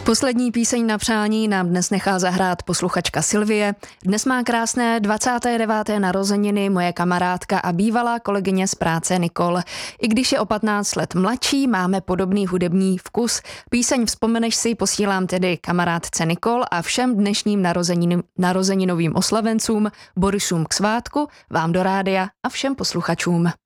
Poslední píseň na přání nám dnes nechá zahrát posluchačka Sylvie. Dnes má krásné 29. narozeniny moje kamarádka a bývalá kolegyně z práce Nicole. I když je o 15 let mladší, máme podobný hudební vkus. Píseň Vzpomeneš si posílám tedy kamarádce Nicole a všem dnešním narozeninovým oslavencům, Borisům k svátku, vám do rádia a všem posluchačům.